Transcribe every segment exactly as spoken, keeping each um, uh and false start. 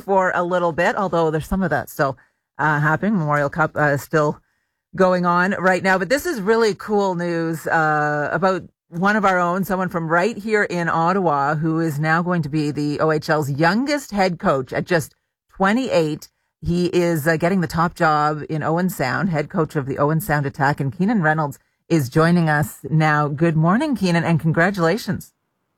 for a little bit, although there's some of that still uh, happening. Memorial Cup uh, still going on right now. But this is really cool news uh, about one of our own, someone from right here in Ottawa, who is now going to be the O H L's youngest head coach at just twenty-eight. He is uh, getting the top job in Owen Sound, head coach of the Owen Sound Attack. And Keenan Reynolds is joining us now. Good morning, Keenan, and congratulations.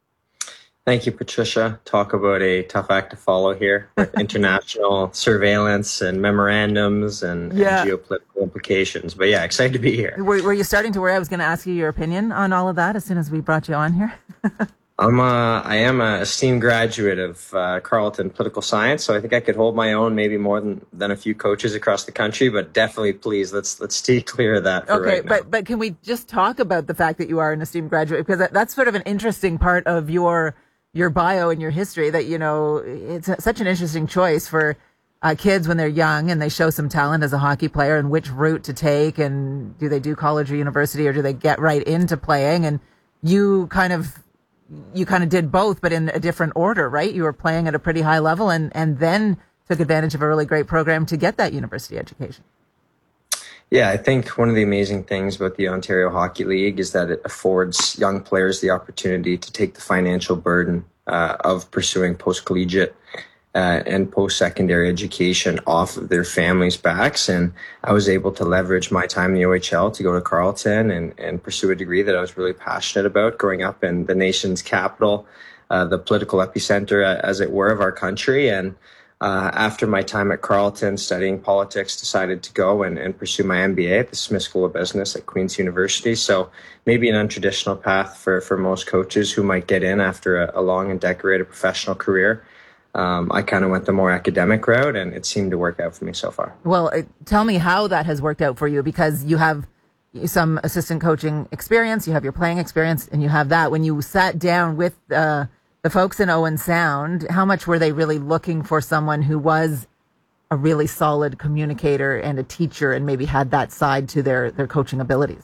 Thank you, Patricia. Talk about a tough act to follow here with international surveillance and memorandums and, yeah. and geopolitical implications. But yeah, excited to be here. Were, were you starting to worry? I was going to ask you your opinion on all of that as soon as we brought you on here. I'm a, I am an esteemed graduate of uh, Carleton Political Science, so I think I could hold my own, maybe more than, than a few coaches across the country. But definitely, please let's let's stay clear of that. For okay, right now. but but can we just talk about the fact that you are an esteemed graduate, because that, that's sort of an interesting part of your your bio and your history. That, you know, it's a, such an interesting choice for uh, kids when they're young and they show some talent as a hockey player, and which route to take, and do they do college or university, or do they get right into playing? And you kind of. You kind of did both, but in a different order, right? You were playing at a pretty high level and, and then took advantage of a really great program to get that university education. Yeah, I think one of the amazing things about the Ontario Hockey League is that it affords young players the opportunity to take the financial burden uh, of pursuing post-collegiate uh, and post-secondary education off of their families' backs. And I was able to leverage my time in the O H L to go to Carleton and, and pursue a degree that I was really passionate about, growing up in the nation's capital, uh, the political epicenter, uh, as it were, of our country. And uh, after my time at Carleton studying politics, decided to go and, and pursue my M B A at the Smith School of Business at Queen's University. So maybe an untraditional path for, for most coaches who might get in after a, a long and decorated professional career. Um, I kind of went the more academic route, and it seemed to work out for me so far. Well, uh, tell me how that has worked out for you, because you have some assistant coaching experience, you have your playing experience, and you have that. When you sat down with uh, the folks in Owen Sound, how much were they really looking for someone who was a really solid communicator and a teacher and maybe had that side to their, their coaching abilities?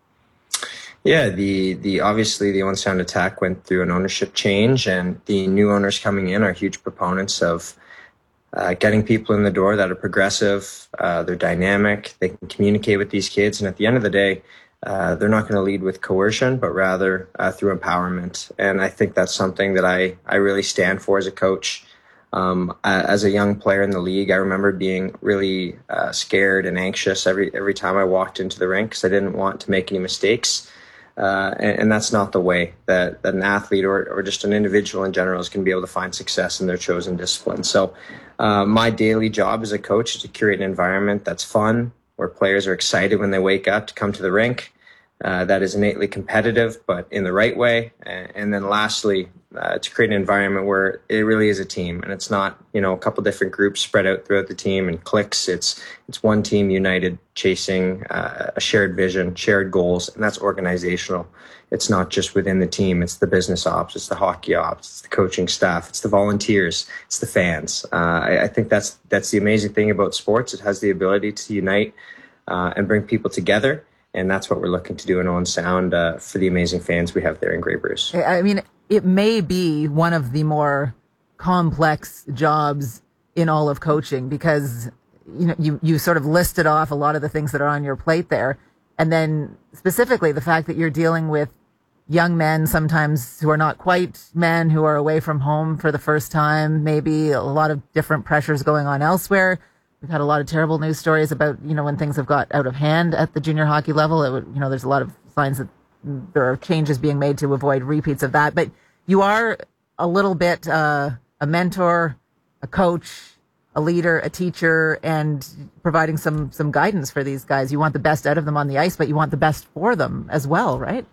Yeah, the the obviously the Owen Sound Attack went through an ownership change, and the new owners coming in are huge proponents of uh, getting people in the door that are progressive, uh, they're dynamic, they can communicate with these kids, and at the end of the day, uh, they're not going to lead with coercion, but rather uh, through empowerment. And I think that's something that I, I really stand for as a coach. Um, as a young player in the league, I remember being really uh, scared and anxious every every time I walked into the rink because I didn't want to make any mistakes. Uh, and, and that's not the way that, that an athlete or, or just an individual in general is going to be able to find success in their chosen discipline. So uh, my daily job as a coach is to curate an environment that's fun, where players are excited when they wake up to come to the rink, uh, that is innately competitive, but in the right way. And, and then lastly, uh, to create an environment where it really is a team, and it's not, you know, a couple different groups spread out throughout the team and cliques. It's it's one team united, chasing uh, a shared vision, shared goals, and that's organizational. It's not just within the team. It's the business ops, it's the hockey ops, it's the coaching staff, it's the volunteers, it's the fans. Uh, I, I think that's that's the amazing thing about sports. It has the ability to unite uh, and bring people together. And that's what we're looking to do in Owen Sound uh, for the amazing fans we have there in Grey Bruce. I mean, it may be one of the more complex jobs in all of coaching, because you know you, you sort of listed off a lot of the things that are on your plate there. And then specifically the fact that you're dealing with young men sometimes who are not quite men, who are away from home for the first time, maybe a lot of different pressures going on elsewhere. We've had a lot of terrible news stories about, you know, when things have got out of hand at the junior hockey level. It would, you know, there's a lot of signs that there are changes being made to avoid repeats of that. But you are a little bit uh, a mentor, a coach, a leader, a teacher, and providing some some guidance for these guys. You want the best out of them on the ice, but you want the best for them as well, right?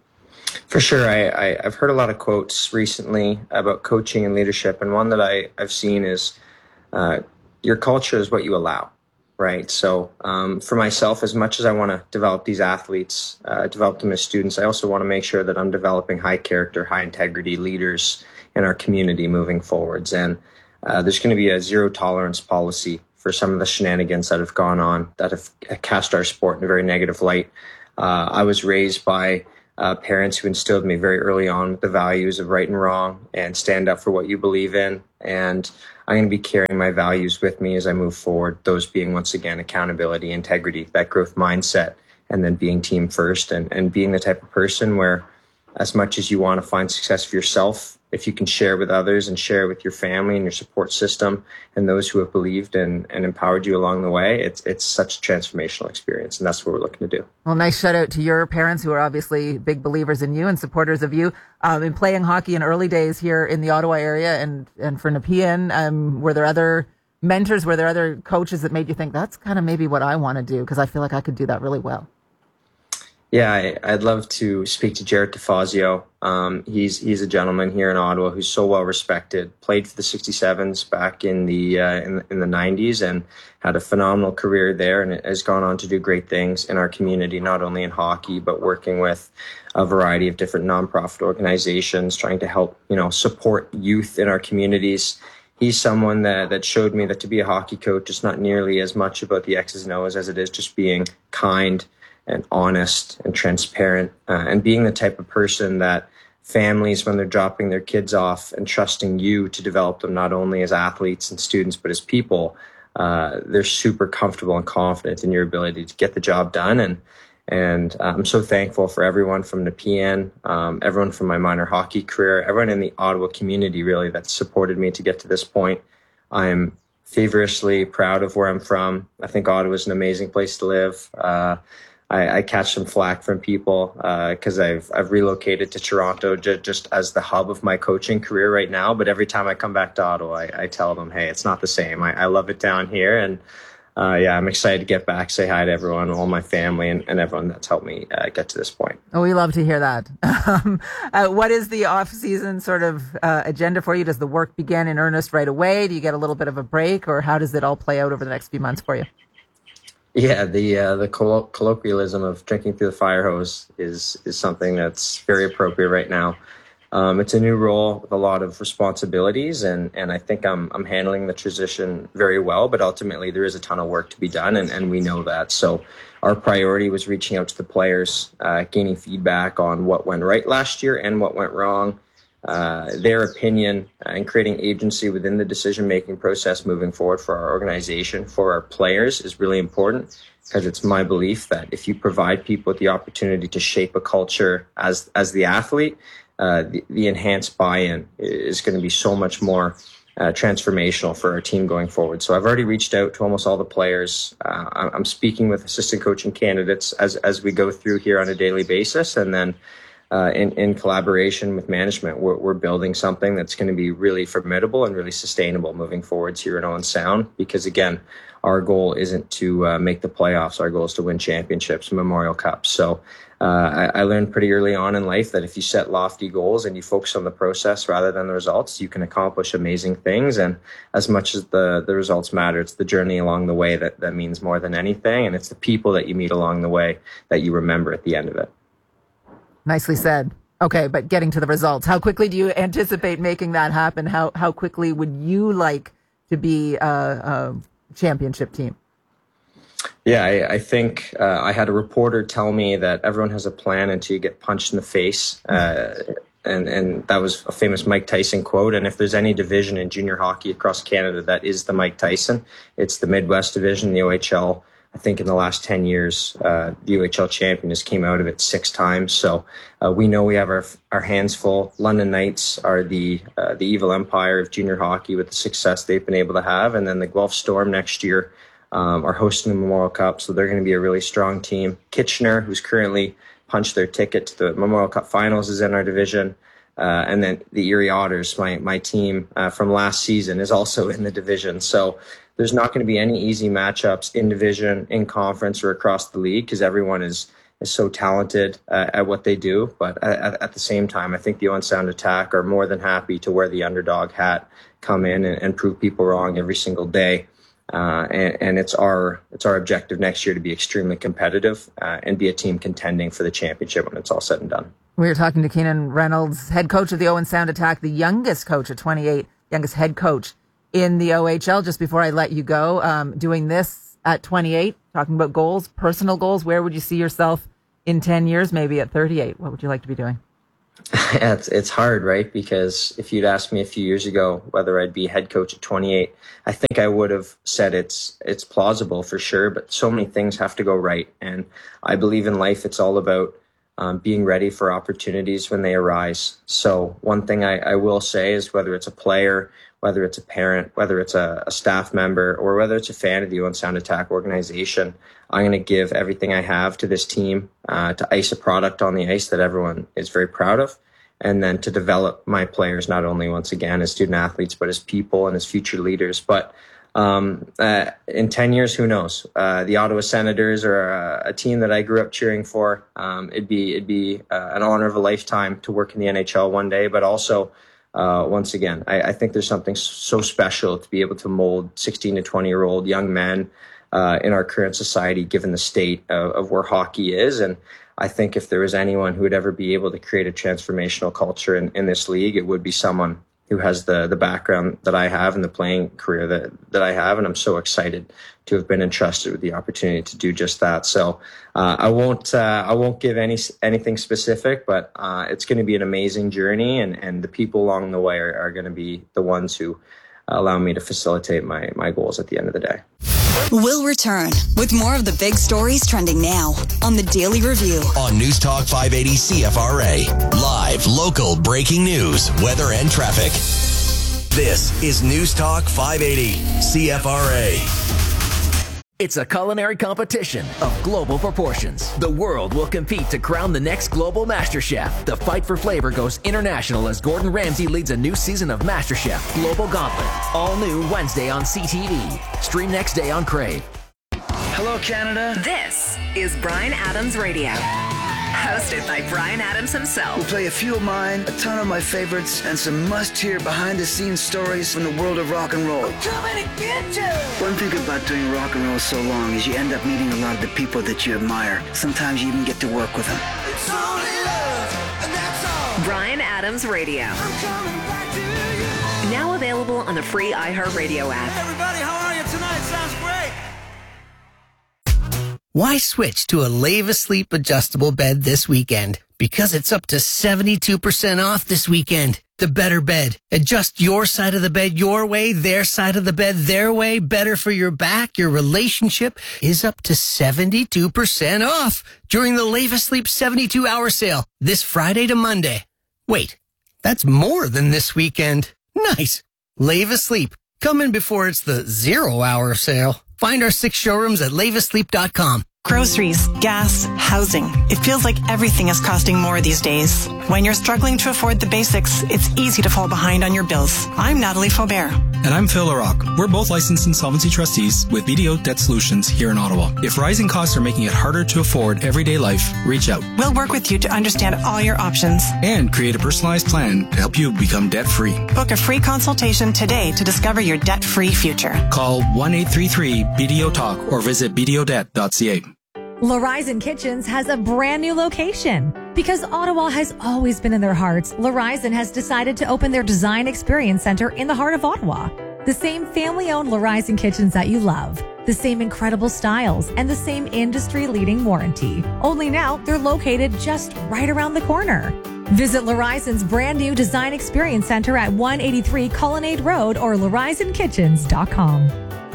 For sure. I, I, I've heard a lot of quotes recently about coaching and leadership, and one that I, I've seen is uh, your culture is what you allow, right? So um, for myself, as much as I want to develop these athletes, uh, develop them as students, I also want to make sure that I'm developing high character, high integrity leaders in our community moving forwards. And uh, there's going to be a zero tolerance policy for some of the shenanigans that have gone on, that have cast our sport in a very negative light. Uh, I was raised by uh, parents who instilled me very early on with the values of right and wrong and stand up for what you believe in. And I'm going to be carrying my values with me as I move forward, those being, once again, accountability, integrity, that growth mindset, and then being team first and, and being the type of person where as much as you want to find success for yourself, if you can share with others and share with your family and your support system and those who have believed and, and empowered you along the way, it's it's such a transformational experience. And that's what we're looking to do. Well, nice shout out to your parents who are obviously big believers in you and supporters of you. Um, in playing hockey in early days here in the Ottawa area and, and for Nepean, um, were there other mentors, were there other coaches that made you think that's kind of maybe what I want to do? Because I feel like I could do that really well. Yeah, I, I'd love to speak to Jared DeFazio. Um, he's he's a gentleman here in Ottawa who's so well respected. Played for the sixty-sevens back in the uh, in, in the nineties and had a phenomenal career there, and has gone on to do great things in our community, not only in hockey but working with a variety of different nonprofit organizations, trying to help you know support youth in our communities. He's someone that that showed me that to be a hockey coach is not nearly as much about the X's and O's as it is just being kind and honest and transparent, uh, and being the type of person that families, when they're dropping their kids off and trusting you to develop them not only as athletes and students, but as people, uh, they're super comfortable and confident in your ability to get the job done. And and uh, I'm so thankful for everyone from Nepean, um, everyone from my minor hockey career, everyone in the Ottawa community, really, that supported me to get to this point. I'm feverishly proud of where I'm from. I think Ottawa is an amazing place to live. Uh, I, I catch some flack from people because uh, I've I've relocated to Toronto j- just as the hub of my coaching career right now. But every time I come back to Ottawa, I, I tell them, hey, it's not the same. I, I love it down here. And uh, yeah, I'm excited to get back, say hi to everyone, all my family, and, and everyone that's helped me uh, get to this point. Oh, we love to hear that. um, uh, what is the off-season sort of uh, agenda for you? Does the work begin in earnest right away? Do you get a little bit of a break, or how does it all play out over the next few months for you? Yeah, the uh, the collo- colloquialism of drinking through the fire hose is is something that's very appropriate right now. Um, it's a new role with a lot of responsibilities, and, and I think I'm I'm handling the transition very well. But ultimately, there is a ton of work to be done, and, and we know that. So our priority was reaching out to the players, uh, gaining feedback on what went right last year and what went wrong. Uh, their opinion, uh, and creating agency within the decision-making process moving forward for our organization, for our players, is really important, because it's my belief that if you provide people with the opportunity to shape a culture as as the athlete, uh, the, the enhanced buy-in is going to be so much more uh, transformational for our team going forward. So I've already reached out to almost all the players. Uh, I'm speaking with assistant coaching candidates as as we go through here on a daily basis, and then Uh, in, in collaboration with management, we're, we're building something that's going to be really formidable and really sustainable moving forwards here in Owen Sound. Because again, our goal isn't to uh, make the playoffs. Our goal is to win championships, Memorial Cups. So uh, I, I learned pretty early on in life that if you set lofty goals and you focus on the process rather than the results, you can accomplish amazing things. And as much as the, the results matter, it's the journey along the way that, that means more than anything. And it's the people that you meet along the way that you remember at the end of it. Nicely said. Okay, but getting to the results, how quickly do you anticipate making that happen? How how quickly would you like to be a, a championship team? Yeah, I, I think uh, I had a reporter tell me that everyone has a plan until you get punched in the face. Uh, and, and that was a famous Mike Tyson quote. And if there's any division in junior hockey across Canada that is the Mike Tyson, it's the Midwest division, the O H L. I think in the last ten years, uh, the O H L champion has came out of it six times. So uh, we know we have our our hands full. London Knights are the uh, the evil empire of junior hockey with the success they've been able to have. And then the Guelph Storm next year um, are hosting the Memorial Cup. So they're going to be a really strong team. Kitchener, who's currently punched their ticket to the Memorial Cup finals, is in our division. Uh, and then the Erie Otters, my, my team uh, from last season, is also in the division. So there's not going to be any easy matchups in division, in conference, or across the league, because everyone is is so talented uh, at what they do. But at, at the same time, I think the Owen Sound Attack are more than happy to wear the underdog hat, come in and, and prove people wrong every single day. Uh, and, and it's our it's our objective next year to be extremely competitive uh, and be a team contending for the championship when it's all said and done. We were talking to Keenan Reynolds, head coach of the Owen Sound Attack, the youngest coach at twenty-eight, youngest head coach in the O H L. Just before I let you go, um, doing this at twenty-eight, talking about goals, personal goals, where would you see yourself in ten years, maybe at thirty-eight? What would you like to be doing? Yeah, it's, it's hard, right? Because if you'd asked me a few years ago whether I'd be head coach at twenty-eight, I think I would have said it's it's plausible for sure, but so many things have to go right. And I believe in life, it's all about um, being ready for opportunities when they arise. So one thing I, I will say is whether it's a player, whether it's a parent, whether it's a, a staff member, or whether it's a fan of the Owen Sound Attack organization, I'm going to give everything I have to this team uh, to ice a product on the ice that everyone is very proud of, and then to develop my players, not only once again as student athletes, but as people and as future leaders. But um, uh, in ten years, who knows? Uh, the Ottawa Senators are a, a team that I grew up cheering for. Um, it'd be it'd be uh, an honor of a lifetime to work in the N H L one day, but also Uh, once again, I, I think there's something so special to be able to mold sixteen to twenty year old young men uh, in our current society, given the state of, of where hockey is. And I think if there was anyone who would ever be able to create a transformational culture in, in this league, it would be someone who has the the background that I have and the playing career that, that I have. And I'm so excited to have been entrusted with the opportunity to do just that. So uh, I won't uh, I won't give any anything specific, but uh, it's going to be an amazing journey, and, and the people along the way are, are going to be the ones who allow me to facilitate my my goals at the end of the day. We'll return with more of the big stories trending now on the Daily Review. On News Talk five eighty C F R A. Live, local, breaking news, weather and traffic. This is News Talk five eighty C F R A. It's a culinary competition of global proportions. The world will compete to crown the next global master chef. The fight for flavor goes international as Gordon Ramsay leads a new season of MasterChef Global Gauntlet. All new Wednesday on C T V. Stream next day on Crave. Hello, Canada. This is Bryan Adams Radio. Hosted by Bryan Adams himself. We'll play a few of mine, a ton of my favorites, and some must-hear behind-the-scenes stories from the world of rock and roll. I'm coming to get you! One thing about doing rock and roll so long is you end up meeting a lot of the people that you admire. Sometimes you even get to work with them. It's only love, and that's all. Bryan Adams Radio. I'm coming back to you. Now available on the free iHeartRadio app. Hey everybody, how are you tonight? Sounds great. Why switch to a Lave Asleep adjustable bed this weekend? Because it's up to seventy-two percent off this weekend. The better bed. Adjust your side of the bed your way, their side of the bed their way. Better for your back, your relationship is up to seventy-two percent off during the Lave Asleep seventy-two hour sale this Friday to Monday. Wait, that's more than this weekend. Nice. Lave Asleep. Come in before it's the zero hour sale. Find our six showrooms at lave asleep dot com. Groceries, gas, housing. It feels like everything is costing more these days. When you're struggling to afford the basics, it's easy to fall behind on your bills. I'm Natalie Faubert. And I'm Phil LaRocque. We're both licensed insolvency trustees with B D O Debt Solutions here in Ottawa. If rising costs are making it harder to afford everyday life, reach out. We'll work with you to understand all your options and create a personalized plan to help you become debt-free. Book a free consultation today to discover your debt-free future. Call one eight three three B D O Talk or visit b d o debt dot c a. Larizon Kitchens has a brand new location. Because Ottawa has always been in their hearts, Larizon has decided to open their Design Experience Center in the heart of Ottawa. The same family-owned Larizon Kitchens that you love. The same incredible styles and the same industry-leading warranty. Only now, they're located just right around the corner. Visit Larizon's brand new Design Experience Center at one eighty-three Colonnade Road or larizon kitchens dot com.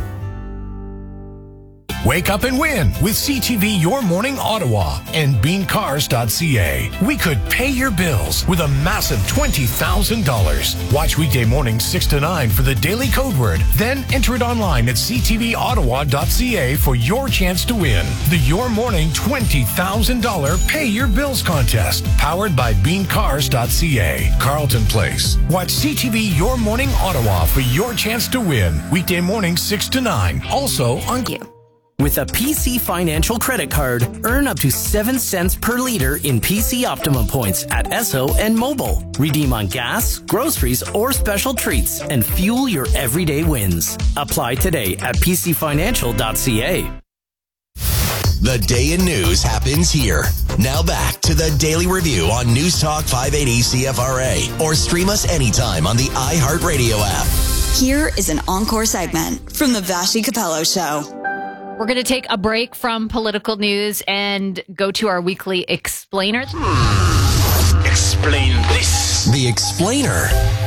Wake up and win with C T V Your Morning Ottawa and bean cars dot c a. We could pay your bills with a massive twenty thousand dollars. Watch weekday mornings six to nine for the daily code word. Then enter it online at c t v ottawa dot c a for your chance to win. The Your Morning twenty thousand dollars Pay Your Bills contest. Powered by bean cars dot c a. Carlton Place. Watch C T V Your Morning Ottawa for your chance to win. Weekday mornings six to nine. Also on you. With a P C Financial credit card, earn up to seven cents per liter in P C Optimum points at Esso and Mobile. Redeem on gas, groceries, or special treats and fuel your everyday wins. Apply today at p c financial dot c a. The day in news happens here. Now back to the Daily Review on News Talk five eighty C F R A or stream us anytime on the iHeartRadio app. Here is an encore segment from the Vassy Capello Show. We're going to take a break from political news and go to our weekly explainer. Explain this. The Explainer.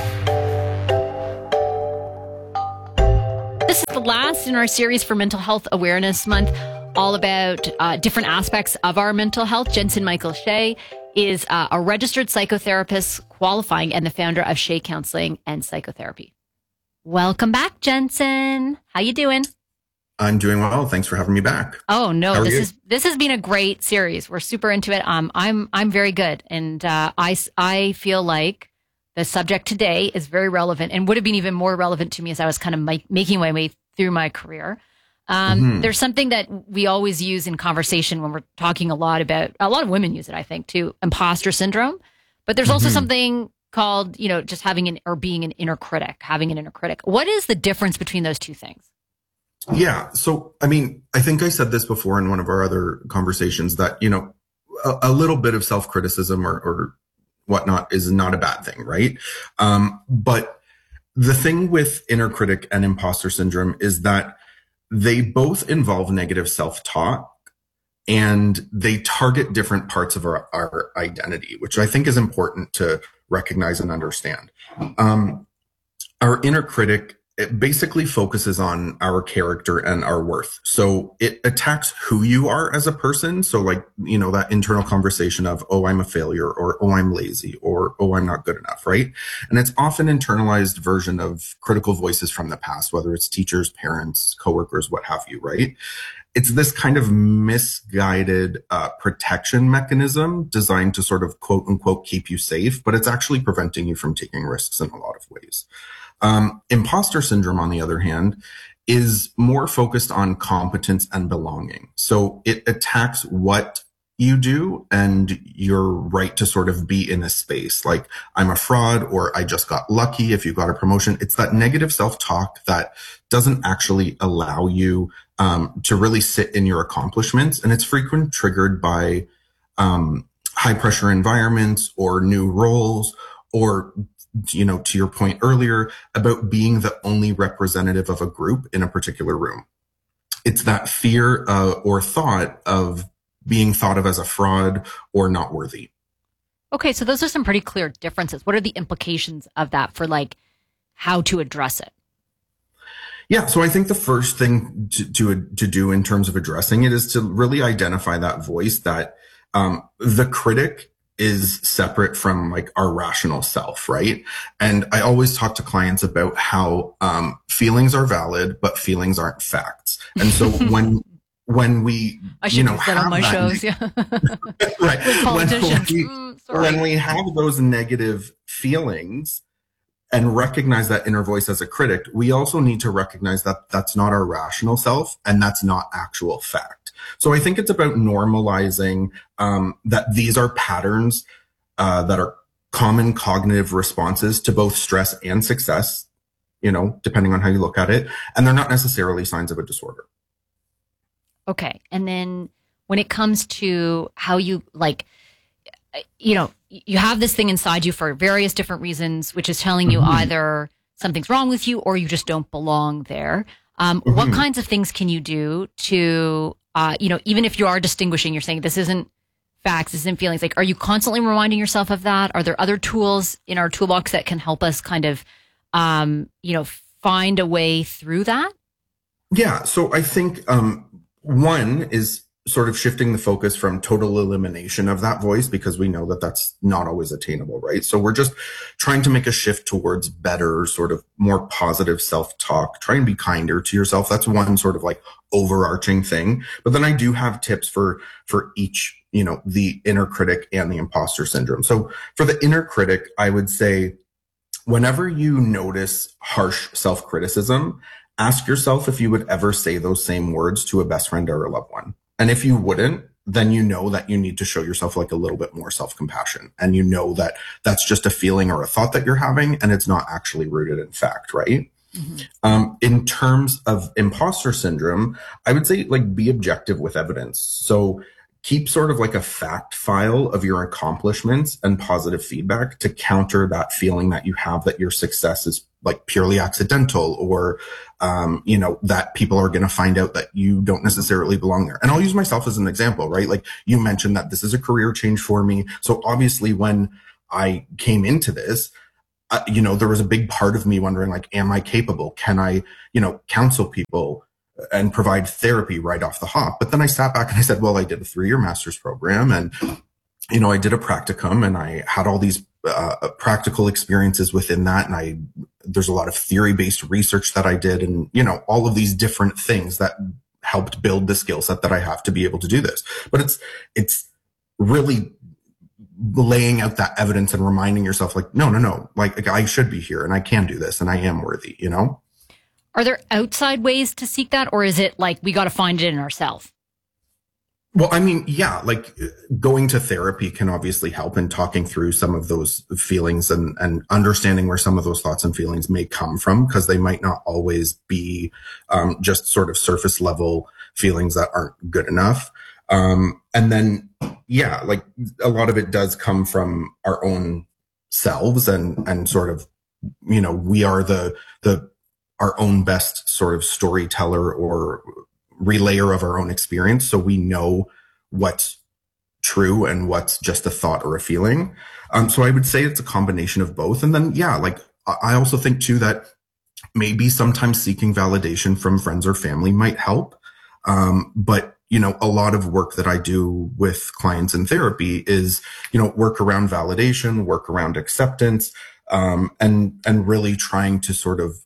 This is the last in our series for Mental Health Awareness Month, all about uh, different aspects of our mental health. Jensen Michael Shea is uh, a registered psychotherapist qualifying and the founder of Shea Counseling and Psychotherapy. Welcome back, Jensen. How you doing? I'm doing well. Thanks for having me back. Oh no, this you? is this has been a great series. We're super into it. Um, I'm I'm very good, and uh, I I feel like the subject today is very relevant, and would have been even more relevant to me as I was kind of my, making my way through my career. Um, mm-hmm. There's something that we always use in conversation when we're talking a lot about. A lot of women use it, I think, too. Imposter syndrome, but there's also mm-hmm. something called, you know, just having an or being an inner critic, having an inner critic. What is the difference between those two things? Yeah. So, I mean, I think I said this before in one of our other conversations that, you know, a, a little bit of self-criticism or, or whatnot is not a bad thing, right? Um, but the thing with inner critic and imposter syndrome is that they both involve negative self-talk and they target different parts of our, our identity, which I think is important to recognize and understand. Um, our inner critic, it basically focuses on our character and our worth. So it attacks who you are as a person. So like, you know, that internal conversation of, oh, I'm a failure, or, oh, I'm lazy, or, oh, I'm not good enough, right? And it's often internalized version of critical voices from the past, whether it's teachers, parents, coworkers, what have you, right? It's this kind of misguided uh, protection mechanism designed to sort of quote unquote keep you safe, but it's actually preventing you from taking risks in a lot of ways. Um, imposter syndrome, on the other hand, is more focused on competence and belonging. So it attacks what you do and your right to sort of be in a space. Like, I'm a fraud, or I just got lucky if you got a promotion. It's that negative self-talk that doesn't actually allow you um, to really sit in your accomplishments. And it's frequently triggered by um, high pressure environments or new roles, or, you know, to your point earlier about being the only representative of a group in a particular room. It's that fear uh, or thought of being thought of as a fraud or not worthy. Okay, so those are some pretty clear differences. What are the implications of that for like how to address it? Yeah, so I think the first thing to, to, to do in terms of addressing it is to really identify that voice, that um, the critic is separate from like our rational self, right? And I always talk to clients about how um, feelings are valid, but feelings aren't facts. And so when when we, I should you know, use that on my that, shows, yeah. Right. With politicians. When, we, mm, when we have those negative feelings and recognize that inner voice as a critic, we also need to recognize that that's not our rational self and that's not actual fact. So I think it's about normalizing um, that these are patterns uh, that are common cognitive responses to both stress and success, you know, depending on how you look at it. And they're not necessarily signs of a disorder. Okay. And then when it comes to how you like, you know, you have this thing inside you for various different reasons, which is telling you mm-hmm. either something's wrong with you or you just don't belong there. Um, mm-hmm. What kinds of things can you do to, uh, you know, even if you are distinguishing, you're saying this isn't facts, this isn't feelings. Like, are you constantly reminding yourself of that? Are there other tools in our toolbox that can help us kind of, um, you know, find a way through that? Yeah. So I think, um, one is sort of shifting the focus from total elimination of that voice, because we know that that's not always attainable, right? So we're just trying to make a shift towards better, sort of more positive self-talk, try and be kinder to yourself. That's one sort of like overarching thing. But then I do have tips for, for each, you know, the inner critic and the imposter syndrome. So for the inner critic, I would say whenever you notice harsh self-criticism, ask yourself if you would ever say those same words to a best friend or a loved one. And if you wouldn't, then you know that you need to show yourself like a little bit more self-compassion. And you know that that's just a feeling or a thought that you're having, and it's not actually rooted in fact, right? Mm-hmm. Um, in terms of imposter syndrome, I would say like be objective with evidence. So keep sort of like a fact file of your accomplishments and positive feedback to counter that feeling that you have that your success is like purely accidental, or, um, you know, that people are going to find out that you don't necessarily belong there. And I'll use myself as an example, right? Like you mentioned that this is a career change for me. So obviously when I came into this, uh, you know, there was a big part of me wondering, like, am I capable? Can I, you know, counsel people and provide therapy right off the hop? But then I sat back and I said, well, I did a three-year master's program, and, you know, I did a practicum, and I had all these uh, practical experiences within that. And I, there's a lot of theory-based research that I did, and, you know, all of these different things that helped build the skill set that I have to be able to do this. But it's, it's really laying out that evidence and reminding yourself, like, no, no, no, like I should be here and I can do this and I am worthy, you know? Are there outside ways to seek that, or is it like we got to find it in ourselves? Well, I mean, yeah, like going to therapy can obviously help in talking through some of those feelings and, and understanding where some of those thoughts and feelings may come from, because they might not always be um, just sort of surface level feelings that aren't good enough. Um, and then, yeah, like a lot of it does come from our own selves, and, and sort of, you know, we are the, the, our own best sort of storyteller or relayer of our own experience. So we know what's true and what's just a thought or a feeling. Um, so I would say it's a combination of both. And then, yeah, like I also think too that maybe sometimes seeking validation from friends or family might help. Um, but you know, a lot of work that I do with clients in therapy is, you know, work around validation, work around acceptance, um, and, and really trying to sort of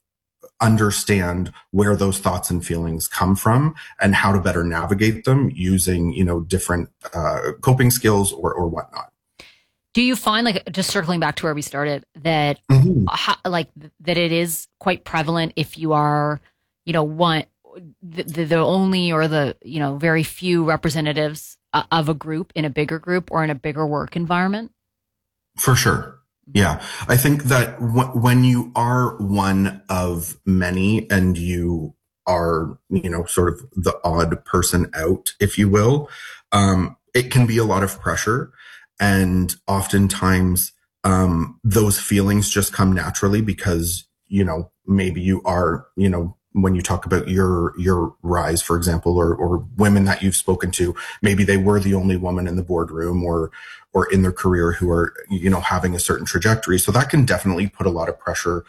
understand where those thoughts and feelings come from and how to better navigate them using, you know, different uh, coping skills or, or whatnot. Do you find, like, just circling back to where we started, that mm-hmm. ha, like that it is quite prevalent if you are, you know, one the, the, the only or the, you know, very few representatives uh, of a group in a bigger group or in a bigger work environment? For sure. Yeah. I think that w- when you are one of many and you are, you know, sort of the odd person out, if you will, um, it can be a lot of pressure. And oftentimes, um, those feelings just come naturally because, you know, maybe you are, you know, when you talk about your, your rise, for example, or, or women that you've spoken to, maybe they were the only woman in the boardroom or, or in their career who are, you know, having a certain trajectory. So that can definitely put a lot of pressure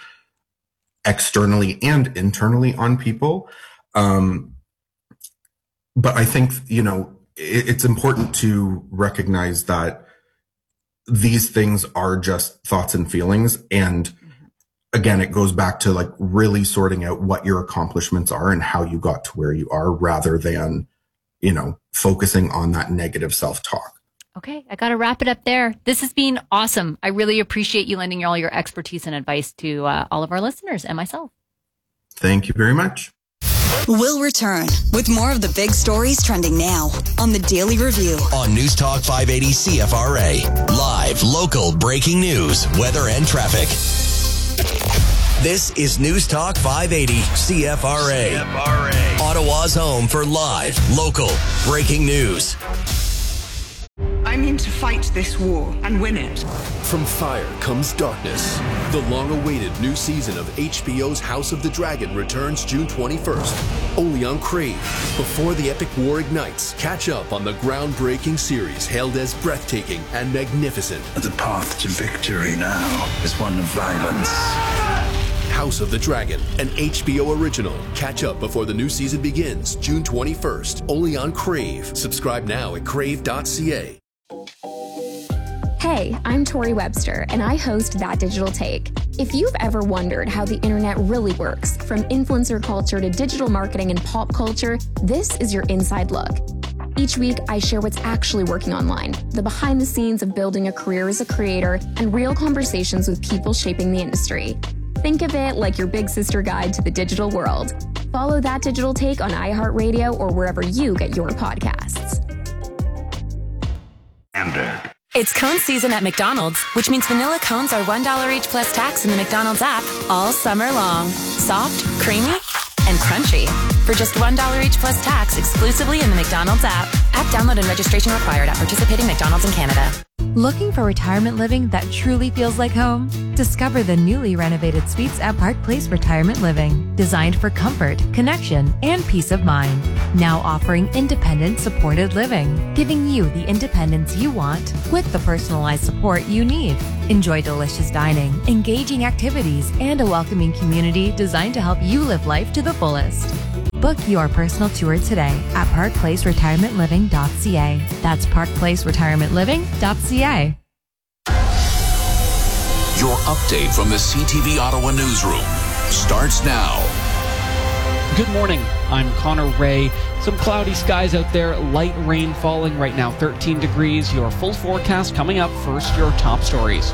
externally and internally on people. Um, but I think, you know, it, it's important to recognize that these things are just thoughts and feelings. And again, it goes back to like really sorting out what your accomplishments are and how you got to where you are, rather than, you know, focusing on that negative self-talk. Okay, I got to wrap it up there. This has been awesome. I really appreciate you lending all your expertise and advice to uh, all of our listeners and myself. Thank you very much. We'll return with more of the big stories trending now on the Daily Review. On News Talk five eighty C F R A. Live, local, breaking news, weather and traffic. This is News Talk five eighty C F R A. C F R A. Ottawa's home for live, local, breaking news. I'm in to fight this war and win it. From fire comes darkness. The long-awaited new season of H B O's House of the Dragon returns June twenty-first, only on Crave. Before the epic war ignites, catch up on the groundbreaking series hailed as breathtaking and magnificent. The path to victory now is one of violence. House of the Dragon, an H B O original. Catch up before the new season begins June twenty-first, only on Crave. Subscribe now at crave dot c a. Hey, I'm Tori Webster, and I host That Digital Take. If you've ever wondered how the internet really works, from influencer culture to digital marketing and pop culture, this is your inside look. Each week, I share what's actually working online, the behind the scenes of building a career as a creator, and real conversations with people shaping the industry. Think of it like your big sister guide to the digital world. Follow That Digital Take on iHeartRadio or wherever you get your podcasts. It's cone season at McDonald's, which means vanilla cones are one dollar each plus tax in the McDonald's app all summer long. Soft, creamy, and crunchy. for just one dollar each plus tax exclusively in the McDonald's app. App download and registration required at participating McDonald's in Canada. Looking for retirement living that truly feels like home? Discover the newly renovated suites at Park Place Retirement Living, designed for comfort, connection, and peace of mind. Now offering independent supported living, giving you the independence you want with the personalized support you need. Enjoy delicious dining, engaging activities, and a welcoming community designed to help you live life to the fullest. Book your personal tour today at park place retirement living dot c a. That's park place retirement living dot c a. Your update from the C T V Ottawa newsroom starts now. Good morning. I'm Connor Ray. Some cloudy skies out there, light rain falling right now, thirteen degrees. Your full forecast coming up. First, your top stories.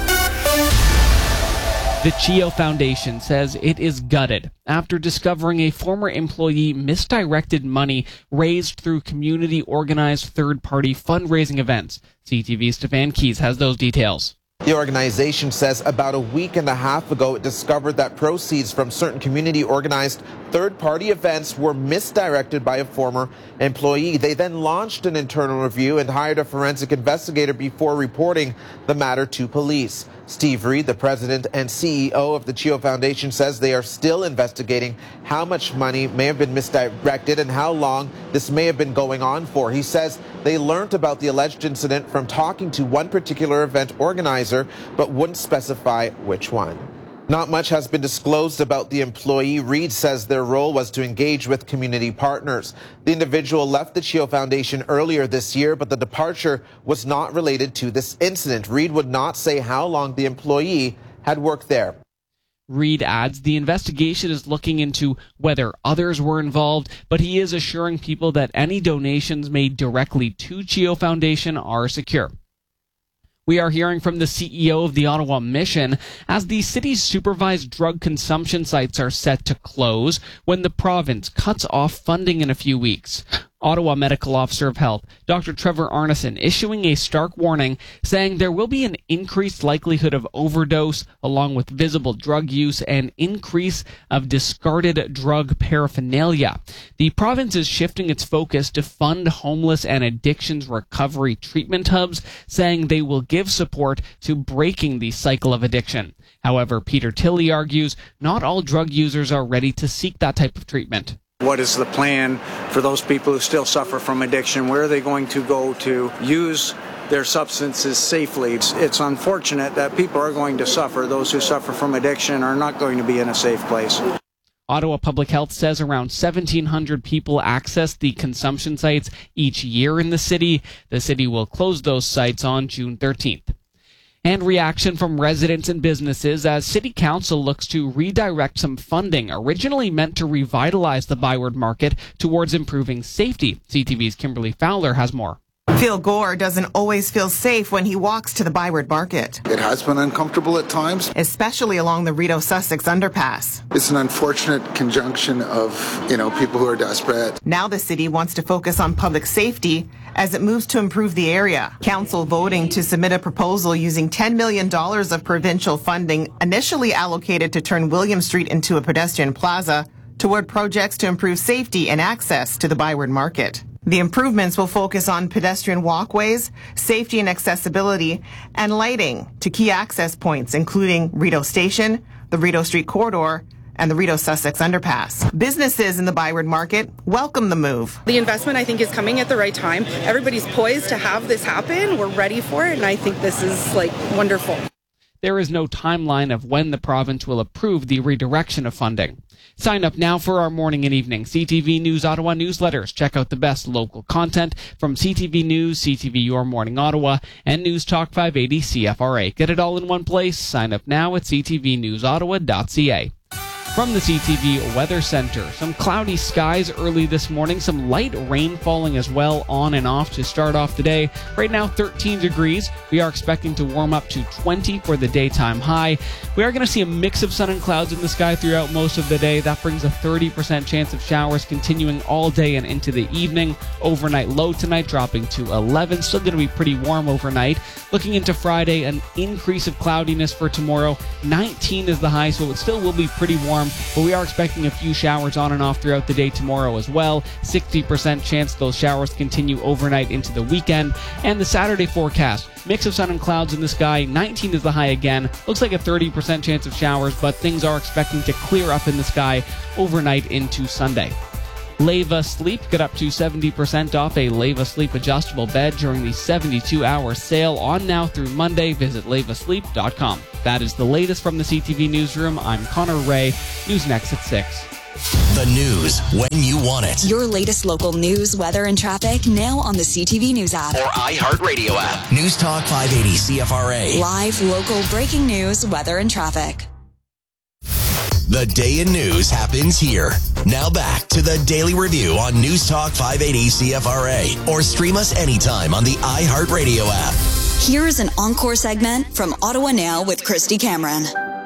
The CHEO Foundation says it is gutted after discovering a former employee misdirected money raised through community-organized third-party fundraising events. C T V's Stefan Keys has those details. The organization says about a week and a half ago it discovered that proceeds from certain community-organized third-party events were misdirected by a former employee. They then launched an internal review and hired a forensic investigator before reporting the matter to police. Steve Reed, the president and C E O of the CHEO Foundation, says they are still investigating how much money may have been misdirected and how long this may have been going on for. He says they learned about the alleged incident from talking to one particular event organizer, but wouldn't specify which one. Not much has been disclosed about the employee. Reed says their role was to engage with community partners. The individual left the CHEO Foundation earlier this year, but the departure was not related to this incident. Reed would not say how long the employee had worked there. Reed adds the investigation is looking into whether others were involved, but he is assuring people that any donations made directly to CHEO Foundation are secure. We are hearing from the C E O of the Ottawa Mission as the city's supervised drug consumption sites are set to close when the province cuts off funding in a few weeks. Ottawa Medical Officer of Health, Doctor Trevor Arneson, issuing a stark warning saying there will be an increased likelihood of overdose along with visible drug use and increase of discarded drug paraphernalia. The province is shifting its focus to fund homeless and addictions recovery treatment hubs, saying they will give support to breaking the cycle of addiction. However, Peter Tilley argues not all drug users are ready to seek that type of treatment. What is the plan for those people who still suffer from addiction? Where are they going to go to use their substances safely? It's, it's unfortunate that people are going to suffer. Those who suffer from addiction are not going to be in a safe place. Ottawa Public Health says around seventeen hundred people access the consumption sites each year in the city. The city will close those sites on June thirteenth. And reaction from residents and businesses as City Council looks to redirect some funding originally meant to revitalize the Byward Market towards improving safety. C T V's Kimberly Fowler has more. Phil Gore doesn't always feel safe when he walks to the Byward Market. It has been uncomfortable at times, especially along the Rideau Sussex underpass. It's an unfortunate conjunction of, you know, people who are desperate. Now the city wants to focus on public safety as it moves to improve the area. Council voting to submit a proposal using ten million dollars of provincial funding initially allocated to turn William Street into a pedestrian plaza toward projects to improve safety and access to the Byward Market. The improvements will focus on pedestrian walkways, safety and accessibility, and lighting to key access points, including Rideau Station, the Rideau Street Corridor, and the Rideau Sussex Underpass. Businesses in the Byward Market welcome the move. The investment, I think, is coming at the right time. Everybody's poised to have this happen. We're ready for it, and I think this is, like, wonderful. There is no timeline of when the province will approve the redirection of funding. Sign up now for our morning and evening C T V News Ottawa newsletters. Check out the best local content from C T V News, C T V Your Morning Ottawa, and News Talk five eighty C F R A. Get it all in one place. Sign up now at c t v news ottawa dot c a. From the C T V Weather Center, some cloudy skies early this morning, some light rain falling as well on and off to start off the day. Right now, thirteen degrees. We are expecting to warm up to twenty for the daytime high. We are going to see a mix of sun and clouds in the sky throughout most of the day. That brings a thirty percent chance of showers continuing all day and into the evening. Overnight low tonight dropping to eleven. Still going to be pretty warm overnight. Looking into Friday, an increase of cloudiness for tomorrow. nineteen is the high, so it still will be pretty warm thunderstorm, but we are expecting a few showers on and off throughout the day tomorrow as well. sixty percent chance those showers continue overnight into the weekend. And the Saturday forecast, mix of sun and clouds in the sky, nineteen is the high again. Looks like a thirty percent chance of showers, but things are expecting to clear up in the sky overnight into Sunday. Leva Sleep, get up to seventy percent off a Leva Sleep adjustable bed during the seventy-two hour sale on now through Monday. Visit leva sleep dot com. That is the latest from the C T V Newsroom. I'm Connor Ray. News next at six. The news when you want it. Your latest local news, weather, and traffic now on the C T V News app. Or iHeartRadio app. News Talk five eighty C F R A. Live, local, breaking news, weather, and traffic. The day in news happens here. Now back to the Daily Review on News Talk five eighty C F R A. Or stream us anytime on the iHeartRadio app. Here's an encore segment from Ottawa Now with Christy Cameron.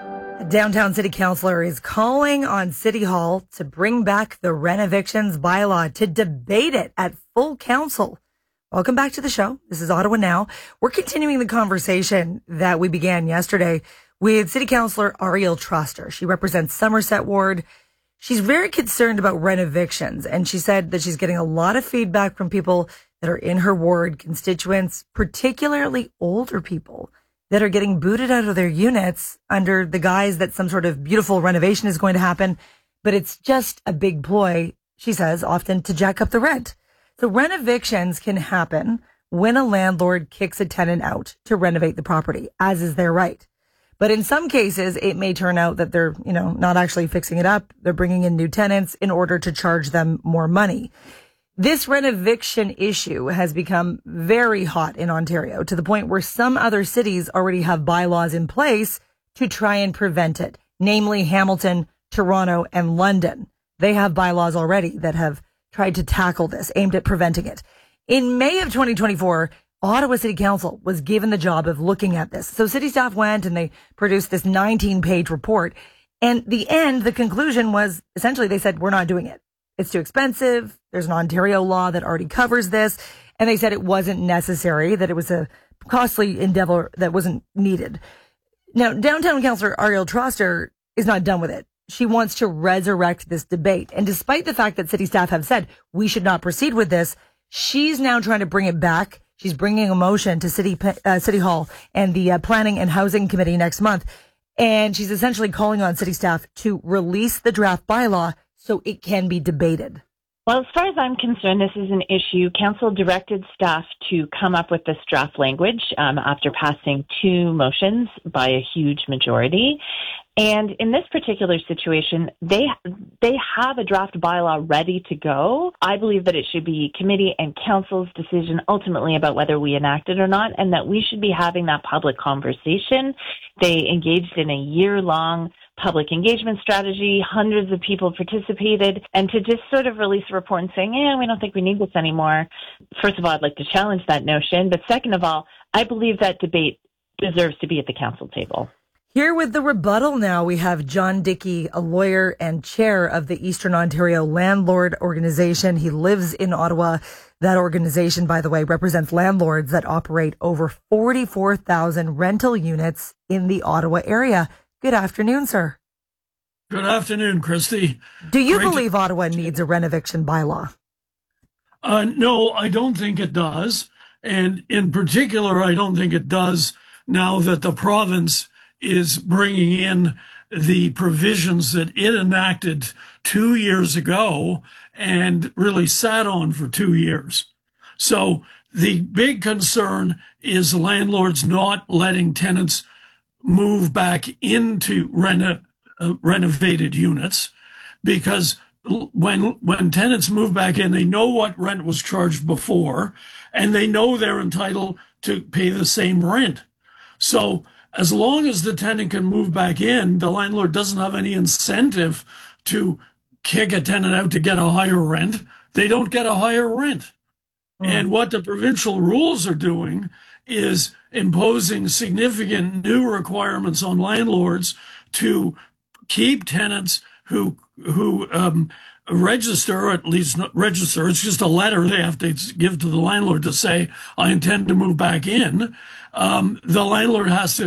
A downtown city councillor is calling on City Hall to bring back the rent-evictions bylaw, to debate it at full council. Welcome back to the show. This is Ottawa Now. We're continuing the conversation that we began yesterday with City Councillor Ariel Troster. She represents Somerset Ward. She's very concerned about rent evictions, and she said that she's getting a lot of feedback from people that are in her ward, constituents, particularly older people, that are getting booted out of their units under the guise that some sort of beautiful renovation is going to happen. But it's just a big ploy, she says, often to jack up the rent. So rent evictions can happen when a landlord kicks a tenant out to renovate the property, as is their right. But in some cases, it may turn out that they're, you know, not actually fixing it up. They're bringing in new tenants in order to charge them more money. This rent eviction issue has become very hot in Ontario, to the point where some other cities already have bylaws in place to try and prevent it, namely Hamilton, Toronto, and London. They have bylaws already that have tried to tackle this, aimed at preventing it. In May of twenty twenty-four, Ottawa City Council was given the job of looking at this. So city staff went and they produced this nineteen page report. And the end, the conclusion was essentially they said, we're not doing it. It's too expensive. There's an Ontario law that already covers this. And they said it wasn't necessary, that it was a costly endeavor that wasn't needed. Now, downtown councillor Ariel Troster is not done with it. She wants to resurrect this debate. And despite the fact that city staff have said we should not proceed with this, she's now trying to bring it back. She's bringing a motion to City uh, City Hall and the uh, Planning and Housing Committee next month. And she's essentially calling on city staff to release the draft bylaw so it can be debated. Well, as far as I'm concerned, this is an issue. Council directed staff to come up with this draft language um, after passing two motions by a huge majority. And in this particular situation, they they have a draft bylaw ready to go. I believe that it should be committee and council's decision ultimately about whether we enact it or not, and that we should be having that public conversation. They engaged in a year-long public engagement strategy. Hundreds of people participated. And to just sort of release a report and saying, yeah, we don't think we need this anymore. First of all, I'd like to challenge that notion. But second of all, I believe that debate deserves to be at the council table. Here with the rebuttal now, we have John Dickey, a lawyer and chair of the Eastern Ontario Landlord Organization. He lives in Ottawa. That organization, by the way, represents landlords that operate over forty-four thousand rental units in the Ottawa area. Good afternoon, sir. Good afternoon, Christy. Do you Great believe to- Ottawa needs a rent eviction bylaw? Uh, no, I don't think it does. And in particular, I don't think it does now that the province is bringing in the provisions that it enacted two years ago and really sat on for two years. So the big concern is landlords not letting tenants move back into reno, uh, renovated units, because when when tenants move back in, they know what rent was charged before, and they know they're entitled to pay the same rent. So as long as the tenant can move back in, the landlord doesn't have any incentive to kick a tenant out to get a higher rent. They don't get a higher rent. Mm. And what the provincial rules are doing is imposing significant new requirements on landlords to keep tenants who who um, register, or at least not register. It's just a letter they have to give to the landlord to say, I intend to move back in. Um, the landlord has to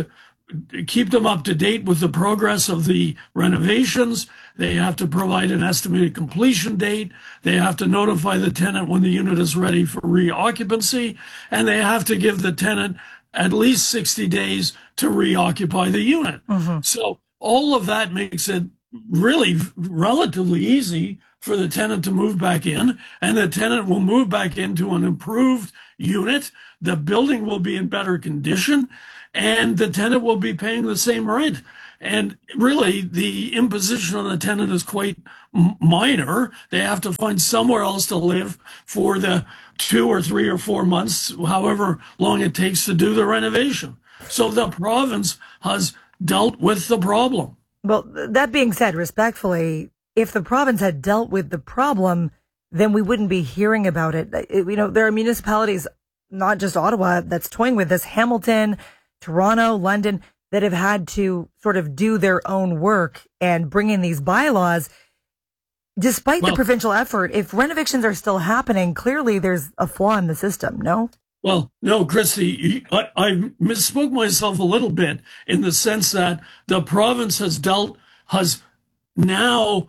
keep them up to date with the progress of the renovations. They have to provide an estimated completion date. They have to notify the tenant when the unit is ready for reoccupancy. And they have to give the tenant at least sixty days to reoccupy the unit. Mm-hmm. So all of that makes it really relatively easy for the tenant to move back in, and the tenant will move back into an improved unit. The building will be in better condition, and the tenant will be paying the same rent. And really, the imposition on the tenant is quite m- minor. They have to find somewhere else to live for the two or three or four months, however long it takes to do the renovation. So the province has dealt with the problem. Well, that being said, respectfully, if the province had dealt with the problem, then we wouldn't be hearing about it. it you know, there are municipalities, not just Ottawa, that's toying with this. Hamilton, Toronto, London, that have had to sort of do their own work and bring in these bylaws. Despite well, the provincial effort, if renovictions are still happening, clearly there's a flaw in the system, no? Well, no, Christy, I, I misspoke myself a little bit in the sense that the province has dealt, has now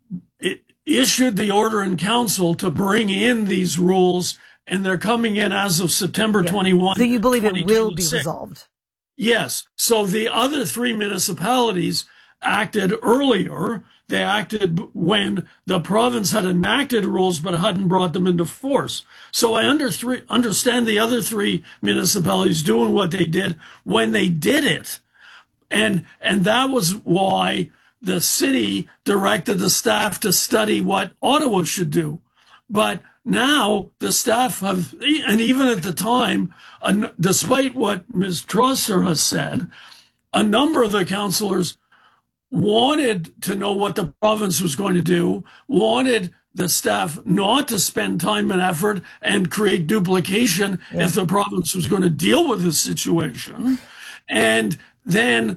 issued the order in council to bring in these rules, and they're coming in as of September yeah. twenty-first. So you believe it will be resolved? Yes. So the other three municipalities acted earlier. They acted when the province had enacted rules but hadn't brought them into force. So I under three, understand the other three municipalities doing what they did when they did it. And, and that was why the city directed the staff to study what Ottawa should do. But now the staff have, and even at the time, uh, despite what Miz Trosser has said, a number of the councillors wanted to know what the province was going to do, wanted the staff not to spend time and effort and create duplication yeah. if the province was going to deal with the situation. And then,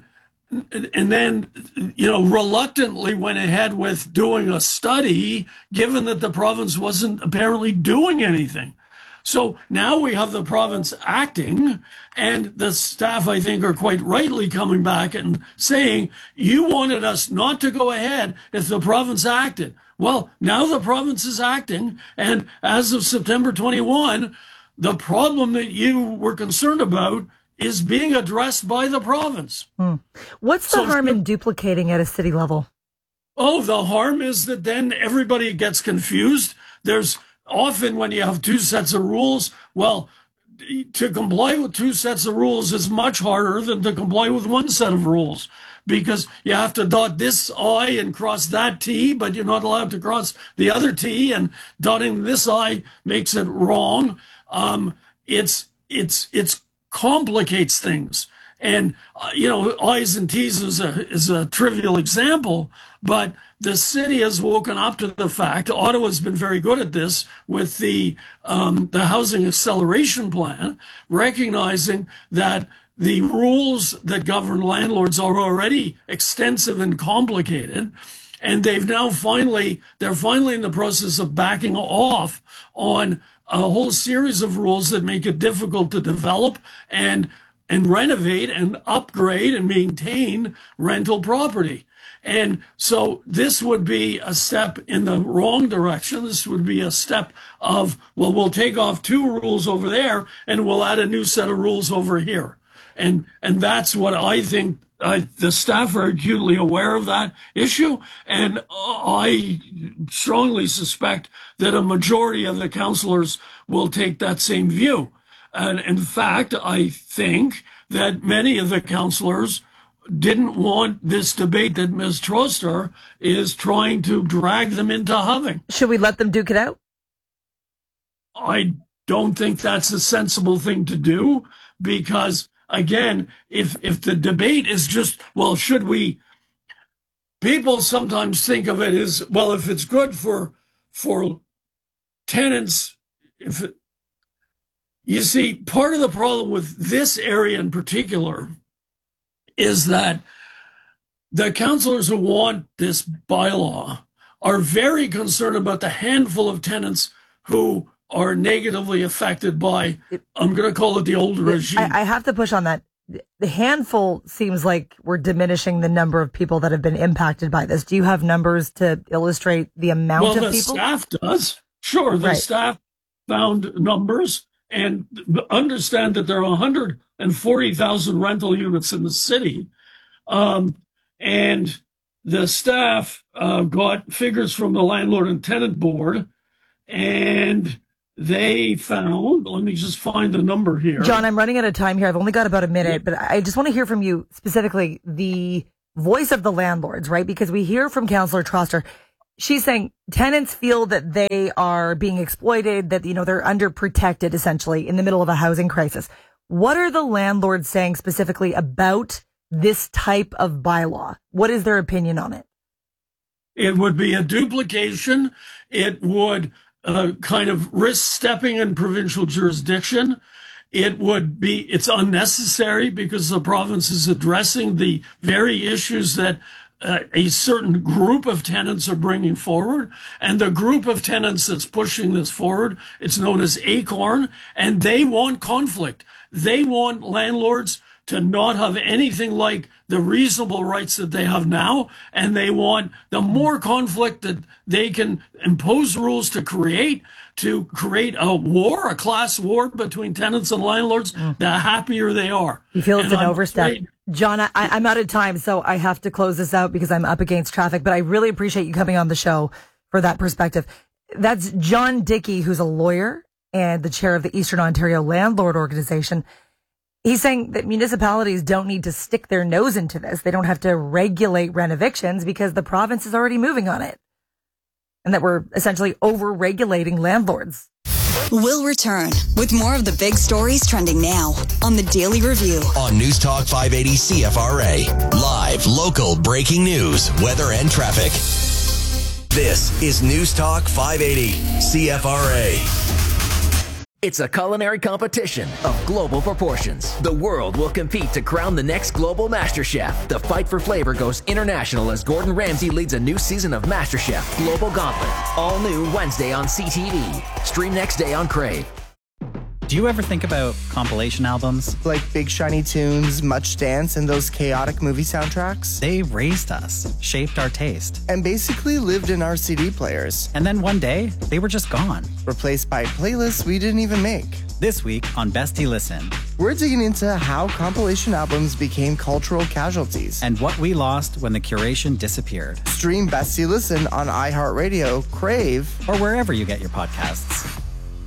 and then, you know, reluctantly went ahead with doing a study, given that the province wasn't apparently doing anything. So now we have the province acting, and the staff, I think, are quite rightly coming back and saying, you wanted us not to go ahead if the province acted. Well, now the province is acting, and as of September twenty-first, the problem that you were concerned about is being addressed by the province. Hmm. What's the so, harm in duplicating at a city level? Oh, the harm is that then everybody gets confused. There's often when you have two sets of rules, well, to comply with two sets of rules is much harder than to comply with one set of rules, because you have to dot this I and cross that T, but you're not allowed to cross the other T, and dotting this I makes it wrong. Um, it's, it's, it's complicates things. And, uh, you know, I's and T's is a, is a trivial example, but the city has woken up to the fact, Ottawa's been very good at this with the, um, the housing acceleration plan, recognizing that the rules that govern landlords are already extensive and complicated. And they've now finally, they're finally in the process of backing off on a whole series of rules that make it difficult to develop and and renovate and upgrade and maintain rental property. And so this would be a step in the wrong direction. This would be a step of, well, we'll take off two rules over there and we'll add a new set of rules over here. And and that's what I think. I, the staff are acutely aware of that issue, and I strongly suspect that a majority of the councillors will take that same view. And in fact, I think that many of the councillors didn't want this debate that Miz Trosser is trying to drag them into having. Should we let them duke it out? I don't think that's a sensible thing to do, because again, if if the debate is just, well, should we, people sometimes think of it as, well, if it's good for for tenants, if it, you see, part of the problem with this area in particular is that the councillors who want this bylaw are very concerned about the handful of tenants who are negatively affected by, I'm going to call it the old regime. I, I have to push on that. the handful seems like we're diminishing the number of people that have been impacted by this. Do you have numbers to illustrate the amount well, of the people? Staff does. Sure, the Right. staff found numbers and understand that there are one hundred forty thousand rental units in the city. Um, and the staff uh, got figures from the Landlord and Tenant Board, and they found, let me just find the number here. John, I'm running out of time here. I've only got about a minute, but I just want to hear from you specifically the voice of the landlords, right? Because we hear from Councillor Troster. She's saying tenants feel that they are being exploited, that, you know, they're underprotected essentially in the middle of a housing crisis. What are the landlords saying specifically about this type of bylaw? What is their opinion on it? It would be a duplication. It would uh, kind of risk stepping in provincial jurisdiction. It would be, it's unnecessary because the province is addressing the very issues that uh, a certain group of tenants are bringing forward. And the group of tenants that's pushing this forward, it's known as ACORN, and they want conflict. They want landlords to not have anything like the reasonable rights that they have now. And they want the more conflict that they can impose rules to create, to create a war, a class war between tenants and landlords, mm. the happier they are. You feel it's and an I'm overstep. afraid- John, I, I'm out of time, so I have to close this out because I'm up against traffic, but I really appreciate you coming on the show for that perspective. That's John Dickey, who's a lawyer and the chair of the Eastern Ontario Landlord Organization. He's saying that municipalities don't need to stick their nose into this. They don't have to regulate rent evictions because the province is already moving on it. And that we're essentially over-regulating landlords. We'll return with more of the big stories trending now on the Daily Review. On News Talk five eighty C F R A. Live, local, breaking news, weather, and traffic. This is News Talk five eighty C F R A. It's a culinary competition of global proportions. The world will compete to crown the next global Master Chef. The fight for flavor goes international as Gordon Ramsay leads a new season of Master Chef Global Gauntlet. All new Wednesday on C T V. Stream next day on Crave. Do you ever think about compilation albums? Like Big Shiny Tunes, Much Dance, and those chaotic movie soundtracks? They raised us, shaped our taste. And basically lived in our C D players. And then one day, they were just gone. Replaced by playlists we didn't even make. This week on Bestie Listen, we're digging into how compilation albums became cultural casualties. And what we lost when the curation disappeared. Stream Bestie Listen on iHeartRadio, Crave, or wherever you get your podcasts.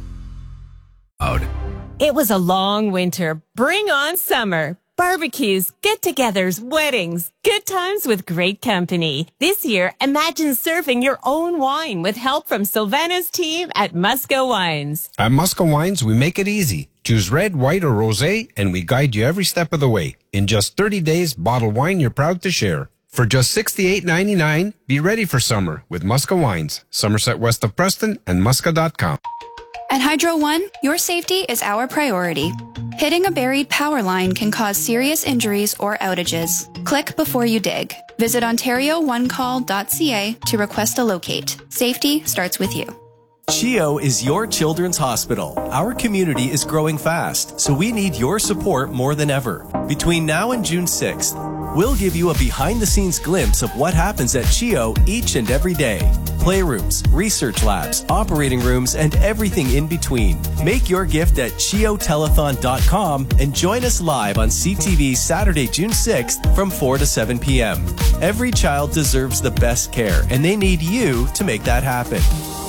It was a long winter. Bring on summer. Barbecues, get-togethers, weddings, good times with great company. This year, imagine serving your own wine with help from Sylvana's team at Musco Wines. At Musco Wines, we make it easy. Choose red, white, or rosé, and we guide you every step of the way. In just thirty days, bottle wine you're proud to share. For just sixty-eight ninety-nine, be ready for summer with Musco Wines, Somerset west of Preston, and musca dot com. At Hydro One, your safety is our priority. Hitting a buried power line can cause serious injuries or outages. Click before you dig. Visit ontario one call dot c a to request a locate. Safety starts with you. CHEO is your children's hospital. Our community is growing fast, so we need your support more than ever. Between now and June sixth, we'll give you a behind-the-scenes glimpse of what happens at CHEO each and every day. Playrooms, research labs, operating rooms, and everything in between. Make your gift at cheo telethon dot com and join us live on C T V Saturday, June sixth from four to seven p.m. Every child deserves the best care, and they need you to make that happen.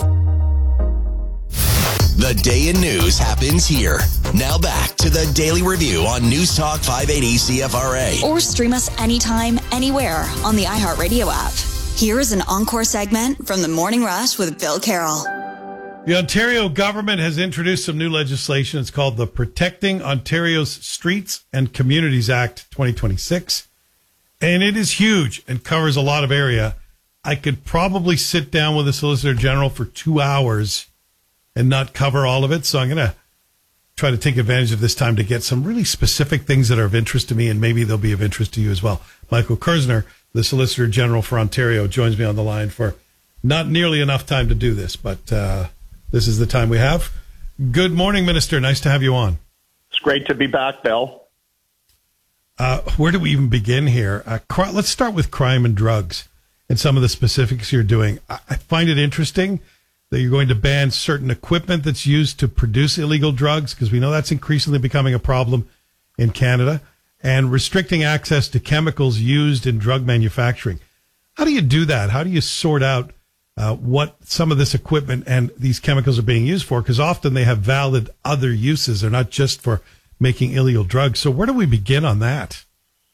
The day in news happens here. Now back to the Daily Review on News Talk five eighty C F R A. Or stream us anytime, anywhere on the iHeartRadio app. Here is an encore segment from the Morning Rush with Bill Carroll. The Ontario government has introduced some new legislation. It's called the Protecting Ontario's Streets and Communities Act twenty twenty-six. And it is huge and covers a lot of area. I could probably sit down with the Solicitor General for two hours and not cover all of it. So I'm going to try to take advantage of this time to get some really specific things that are of interest to me, and maybe they'll be of interest to you as well. Michael Kerzner, the Solicitor General for Ontario, joins me on the line for not nearly enough time to do this, but uh, this is the time we have. Good morning, Minister. Nice to have you on. It's great to be back, Bill. Uh, where do we even begin here? Uh, cr- let's start with crime and drugs and some of the specifics you're doing. I, I find it interesting that you're going to ban certain equipment that's used to produce illegal drugs, because we know that's increasingly becoming a problem in Canada, and restricting access to chemicals used in drug manufacturing. How do you do that? How do you sort out uh, what some of this equipment and these chemicals are being used for? Because often they have valid other uses. They're not just for making illegal drugs. So where do we begin on that?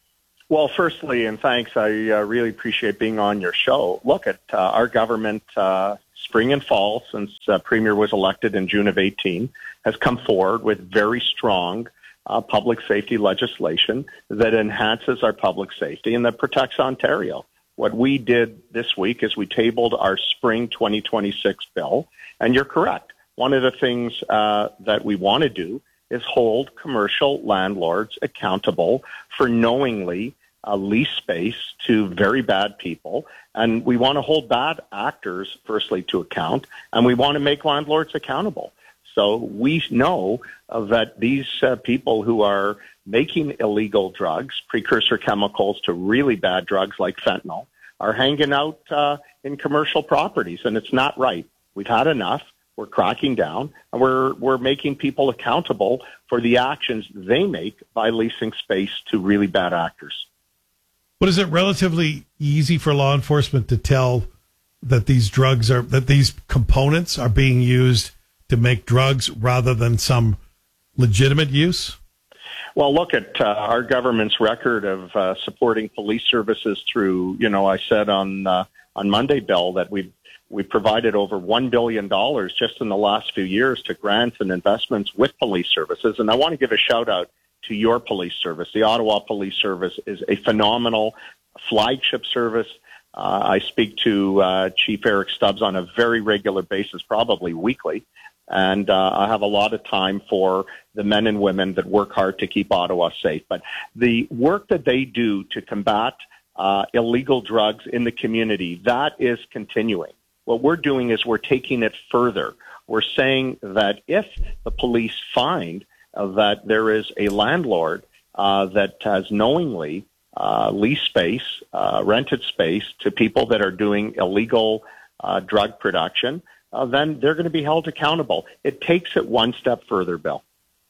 Well, firstly, and thanks, I uh, really appreciate being on your show. Look at uh, our government, uh, spring and fall, since uh, Premier was elected in June of eighteen, has come forward with very strong uh, public safety legislation that enhances our public safety and that protects Ontario. What we did this week is we tabled our spring twenty twenty-six bill, and you're correct. One of the things uh, that we want to do is hold commercial landlords accountable for knowingly uh, lease space to very bad people. And we want to hold bad actors, firstly, to account, and we want to make landlords accountable. So we know uh, that these uh, people who are making illegal drugs, precursor chemicals to really bad drugs like fentanyl, are hanging out uh, in commercial properties, and it's not right. We've had enough. We're cracking down, and we're we're making people accountable for the actions they make by leasing space to really bad actors. But is it relatively easy for law enforcement to tell that these drugs are, that these components are being used to make drugs rather than some legitimate use? Well, look at uh, our government's record of uh, supporting police services through, you know, I said on uh, on Monday, Bill, that we've We provided over one billion dollars just in the last few years to grants and investments with police services. And I want to give a shout out to your police service. The Ottawa Police Service is a phenomenal flagship service. Uh, I speak to uh, Chief Eric Stubbs on a very regular basis, probably weekly. And uh, I have a lot of time for the men and women that work hard to keep Ottawa safe. But the work that they do to combat uh, illegal drugs in the community, that is continuing. What we're doing is we're taking it further. We're saying that if the police find uh, that there is a landlord uh, that has knowingly uh, leased space, uh, rented space to people that are doing illegal uh, drug production, uh, then they're going to be held accountable. It takes it one step further, Bill.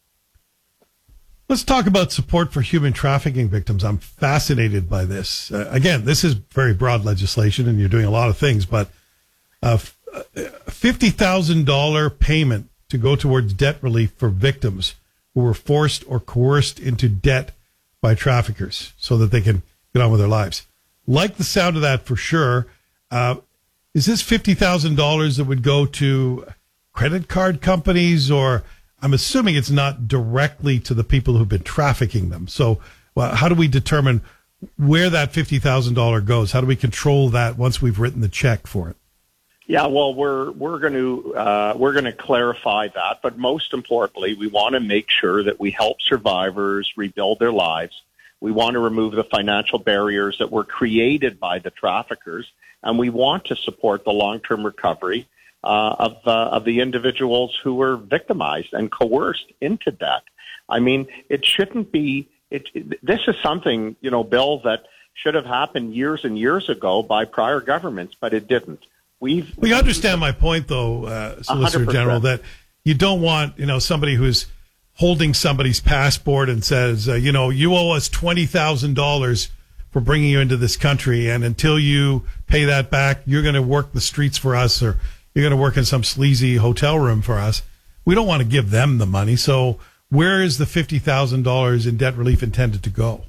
Let's talk about support for human trafficking victims. I'm fascinated by this. Uh, again, this is very broad legislation, and you're doing a lot of things, but a fifty thousand dollars payment to go towards debt relief for victims who were forced or coerced into debt by traffickers so that they can get on with their lives. Like the sound of that for sure. Uh, is this fifty thousand dollars that would go to credit card companies, or I'm assuming it's not directly to the people who've been trafficking them? So well, how do we determine where that fifty thousand dollars goes? How do we control that once we've written the check for it? Yeah, well, we're we're going to uh, we're going to clarify that, but most importantly, we want to make sure that we help survivors rebuild their lives. We want to remove the financial barriers that were created by the traffickers, and we want to support the long-term recovery uh, of uh, of the individuals who were victimized and coerced into debt. I mean, it shouldn't be. It, it, this is something, you know, Bill, that should have happened years and years ago by prior governments, but it didn't. We've, we understand my point, though, uh, Solicitor one hundred percent. General, that you don't want, you know, somebody who's holding somebody's passport and says, uh, you know, you owe us twenty thousand dollars for bringing you into this country, and until you pay that back, you're going to work the streets for us, or you're going to work in some sleazy hotel room for us. We don't want to give them the money. So where is the fifty thousand dollars in debt relief intended to go?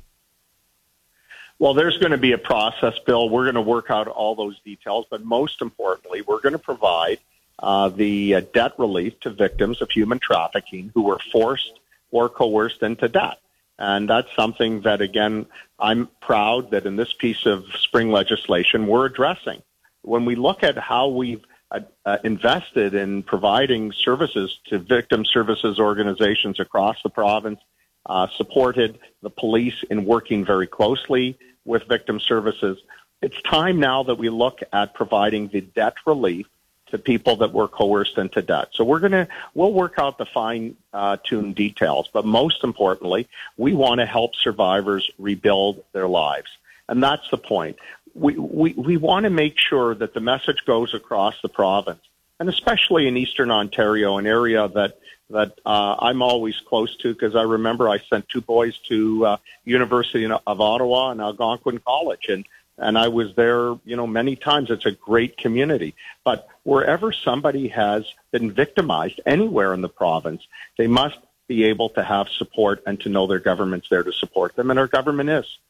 Well, there's going to be a process, Bill. We're going to work out all those details, but most importantly, we're going to provide uh, the uh, debt relief to victims of human trafficking who were forced or coerced into debt. And that's something that, again, I'm proud that in this piece of spring legislation we're addressing. When we look at how we've uh, uh, invested in providing services to victim services organizations across the province, uh, supported the police in working very closely with victim services, it's time now that we look at providing the debt relief to people that were coerced into debt. So we're going to, we'll work out the fine uh, tuned details. But most importantly, we want to help survivors rebuild their lives. And that's the point. We, we, we want to make sure that the message goes across the province, and especially in Eastern Ontario, an area that, that uh, I'm always close to, because I remember I sent two boys to uh, University of Ottawa and Algonquin College, and And I was there, you know, many times. It's a great community. But wherever somebody has been victimized anywhere in the province, they must be able to have support and to know their government's there to support them, and our government is.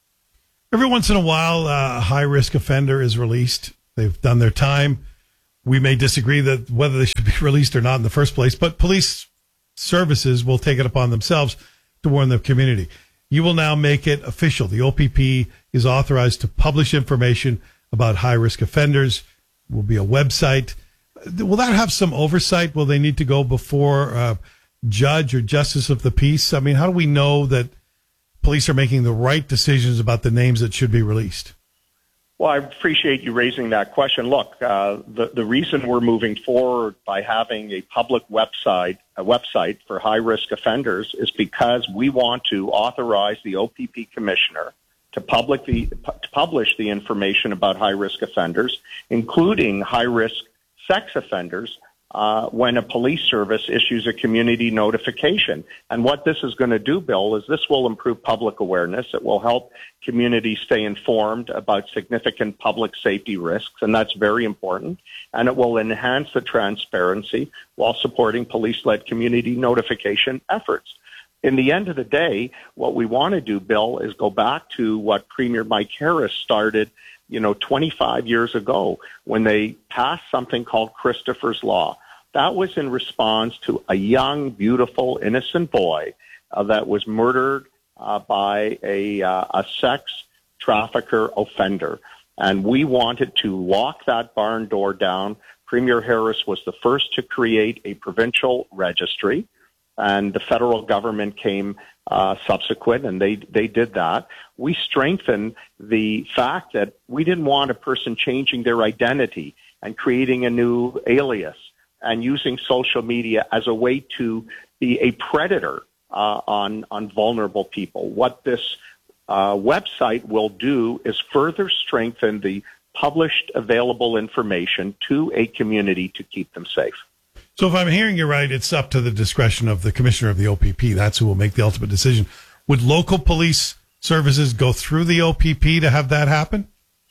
Every once in a while, a high-risk offender is released. They've done their time. We may disagree that whether they should be released or not in the first place, but police services will take it upon themselves to warn the community. You will now make it official. The O P P is authorized to publish information about high-risk offenders. There will be a website. Will that have some oversight? Will they need to go before a judge or justice of the peace? I mean, how do we know that police are making the right decisions about the names that should be released? Well, I appreciate you raising that question. Look, uh, the, the reason we're moving forward by having a public website, a website for high-risk offenders is because we want to authorize the O P P commissioner to, public the, to publish the information about high-risk offenders, including high-risk sex offenders, uh, when a police service issues a community notification. And what this is going to do, Bill, is this will improve public awareness. It will help communities stay informed about significant public safety risks, and that's very important. And it will enhance the transparency while supporting police-led community notification efforts. In the end of the day, what we want to do, Bill, is go back to what Premier Mike Harris started, you know, twenty-five years ago when they passed something called Christopher's Law. That was in response to a young, beautiful, innocent boy uh, that was murdered uh, by a, uh, a sex trafficker offender. And we wanted to lock that barn door down. Premier Harris was the first to create a provincial registry, and the federal government came uh, subsequent, and they, they did that. We strengthened the fact that we didn't want a person changing their identity and creating a new alias and using social media as a way to be a predator uh, on, on vulnerable people. What this uh, website will do is further strengthen the published available information to a community to keep them safe. So if I'm hearing you right, it's up to the discretion of the commissioner of the O P P. That's who will make the ultimate decision. Would local police services go through the O P P to have that happen?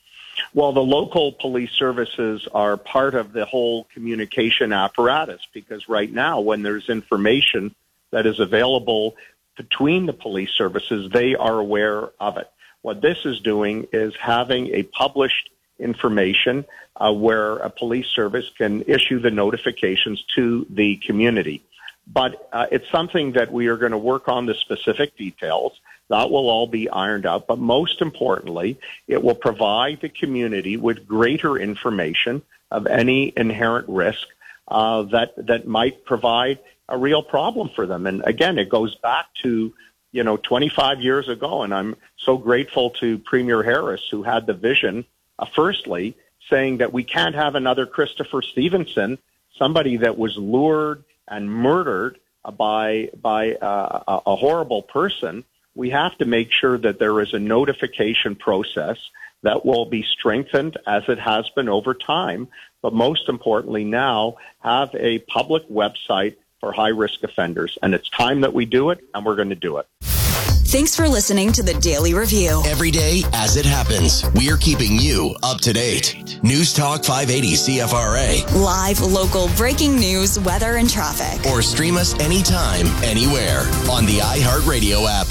Well, the local police services are part of the whole communication apparatus, because right now when there's information that is available between the police services, they are aware of it. What this is doing is having a published information uh, where a police service can issue the notifications to the community. But uh, it's something that we are going to work on the specific details. That will all be ironed out. But most importantly, it will provide the community with greater information of any inherent risk uh, that that might provide a real problem for them. And again, it goes back to, you know, twenty-five years ago. And I'm so grateful to Premier Harris, who had the vision, uh, firstly, saying that we can't have another Christopher Stevenson, somebody that was lured and murdered by by uh, a, a horrible person. We have to make sure that there is a notification process that will be strengthened as it has been over time. But most importantly now, have a public website for high-risk offenders. And it's time that we do it, and we're going to do it. Thanks for listening to the Daily Review. Every day as it happens, we're keeping you up to date. News Talk five eighty C F R A. Live, local, breaking news, weather, and traffic. Or stream us anytime, anywhere on the iHeartRadio app.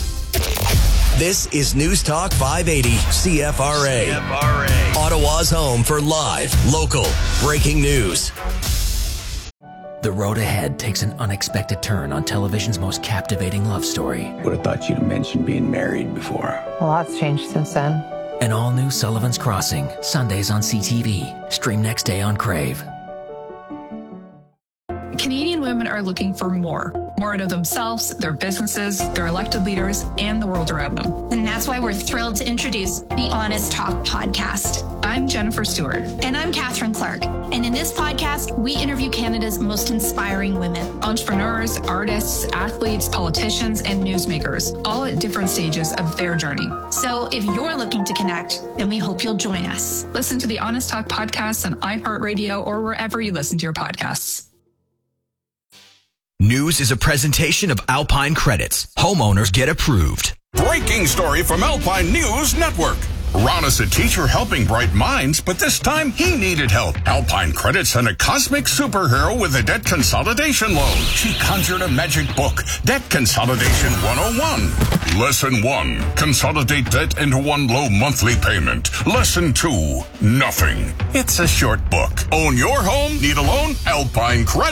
This is News Talk five eighty C F R A. C F R A. Ottawa's home for live, local, breaking news. The road ahead takes an unexpected turn on television's most captivating love story. Would have thought you'd have mentioned being married before. A lot's changed since then. An all-new Sullivan's Crossing, Sundays on C T V. Stream next day on Crave. Canadian women are looking for more. More out of themselves, their businesses, their elected leaders, and the world around them. And that's why we're thrilled to introduce the Honest Talk podcast. I'm Jennifer Stewart. And I'm Catherine Clark. And in this podcast, we interview Canada's most inspiring women. Entrepreneurs, artists, athletes, politicians, and newsmakers, all at different stages of their journey. So if you're looking to connect, then we hope you'll join us. Listen to the Honest Talk podcast on iHeartRadio or wherever you listen to your podcasts. News is a presentation of Alpine Credits. Homeowners get approved. Breaking story from Alpine News Network. Ron is a teacher helping bright minds, but this time he needed help. Alpine Credit sent a cosmic superhero with a debt consolidation loan. She conjured a magic book, Debt Consolidation one oh one. Lesson one, consolidate debt into one low monthly payment. Lesson two, nothing. It's a short book. Own your home, need a loan? Alpine Credit.